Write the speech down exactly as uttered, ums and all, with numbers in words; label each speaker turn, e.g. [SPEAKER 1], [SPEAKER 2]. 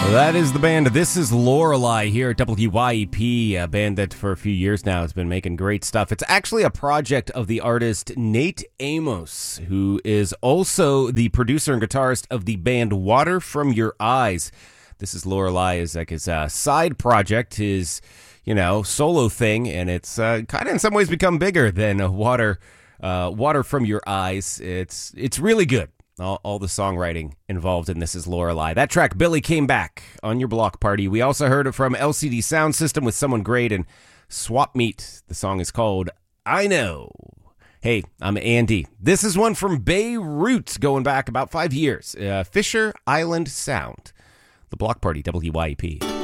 [SPEAKER 1] That is the band. This is Lorelei here at W Y E P, a band that for a few years now has been making great stuff. It's actually a project of the artist Nate Amos, who is also the producer and guitarist of the band Water From Your Eyes. This is Lorelei is like his uh, side project, his, you know, solo thing, and it's uh, kind of in some ways become bigger than uh, Water uh, Water From Your Eyes. It's it's really good. All, all the songwriting involved in This Is Lorelei. That track, Billy Came Back, on your block party. We also heard it from L C D Sound System with Someone Great and Swap Meet. The song is called I Know. Hey, I'm Andy. This is one from Beirut, going back about five years. Uh, Fisher Island Sound. The block party, W Y E P.